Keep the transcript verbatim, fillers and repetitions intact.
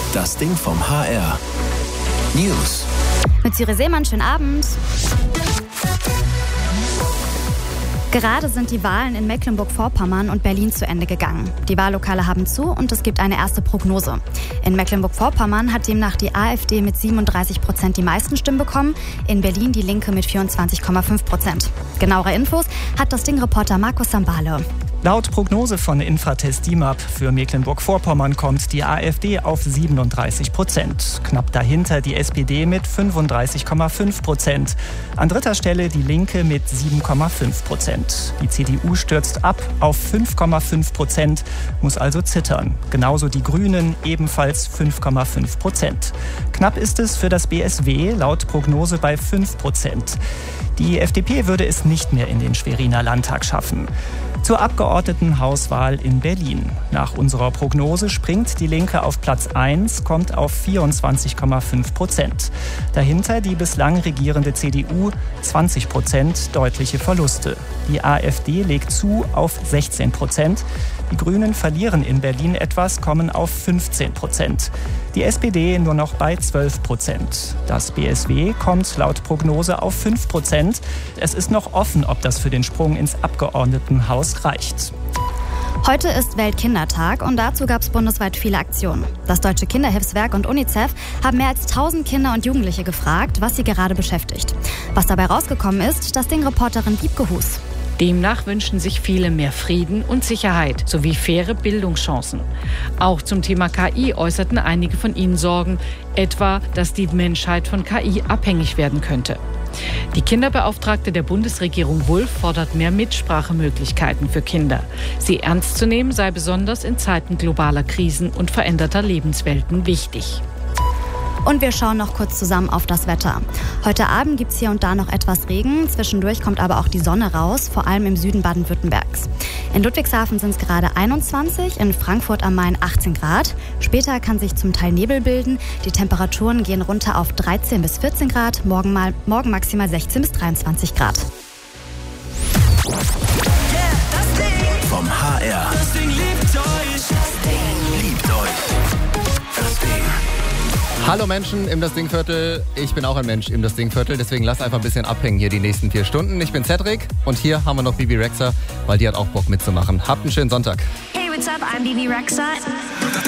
Das Ding vom H R. News. Mit Cyril Seemann, schönen Abend. Gerade sind die Wahlen in Mecklenburg-Vorpommern und Berlin zu Ende gegangen. Die Wahllokale haben zu und es gibt eine erste Prognose. In Mecklenburg-Vorpommern hat demnach die AfD mit siebenunddreißig Prozent die meisten Stimmen bekommen, in Berlin die Linke mit vierundzwanzig Komma fünf Prozent. Genauere Infos hat das Ding-Reporter Markus Sambale. Laut Prognose von Infratest D I M A P für Mecklenburg-Vorpommern kommt die AfD auf siebenunddreißig Prozent. Knapp dahinter die S P D mit fünfunddreißig Komma fünf Prozent. An dritter Stelle die Linke mit sieben Komma fünf Prozent. Die C D U stürzt ab auf fünf Komma fünf Prozent, muss also zittern. Genauso die Grünen, ebenfalls fünf Komma fünf Prozent. Knapp ist es für das B S W laut Prognose bei fünf Prozent. Die F D P würde es nicht mehr in den Schweriner Landtag schaffen. Zur Abgeordnetenhauswahl in Berlin. Nach unserer Prognose springt die Linke auf Platz eins, kommt auf vierundzwanzig Komma fünf Prozent. Dahinter die bislang regierende C D U, zwanzig Prozent, deutliche Verluste. Die AfD legt zu auf sechzehn Prozent. Die Grünen verlieren in Berlin etwas, kommen auf fünfzehn Prozent. Die S P D nur noch bei zwölf Prozent. Das B S W kommt laut Prognose auf fünf Prozent. Es ist noch offen, ob das für den Sprung ins Abgeordnetenhaus reicht. Heute ist Weltkindertag und dazu gab es bundesweit viele Aktionen. Das Deutsche Kinderhilfswerk und UNICEF haben mehr als tausend Kinder und Jugendliche gefragt, was sie gerade beschäftigt. Was dabei rausgekommen ist, das Ding-Reporterin Wiebke Hus. Demnach wünschen sich viele mehr Frieden und Sicherheit sowie faire Bildungschancen. Auch zum Thema K I äußerten einige von ihnen Sorgen, etwa, dass die Menschheit von K I abhängig werden könnte. Die Kinderbeauftragte der Bundesregierung Wulff fordert mehr Mitsprachemöglichkeiten für Kinder. Sie ernst zu nehmen sei besonders in Zeiten globaler Krisen und veränderter Lebenswelten wichtig. Und wir schauen noch kurz zusammen auf das Wetter. Heute Abend gibt es hier und da noch etwas Regen. Zwischendurch kommt aber auch die Sonne raus, vor allem im Süden Baden-Württembergs. In Ludwigshafen sind es gerade einundzwanzig, in Frankfurt am Main achtzehn Grad. Später kann sich zum Teil Nebel bilden. Die Temperaturen gehen runter auf dreizehn bis vierzehn Grad, morgen, mal, morgen maximal sechzehn bis dreiundzwanzig Grad. Vom H R. Das Ding liebt euch. Das Ding liebt euch. Das Ding. Hallo Menschen im Das Ding-Viertel. Ich bin auch ein Mensch im Das Ding-Viertel, deswegen lasst einfach ein bisschen abhängen hier die nächsten vier Stunden. Ich bin Cedric und hier haben wir noch Bibi Rexha, weil die hat auch Bock mitzumachen. Habt einen schönen Sonntag. Hey, what's up? I'm Bibi Rexha.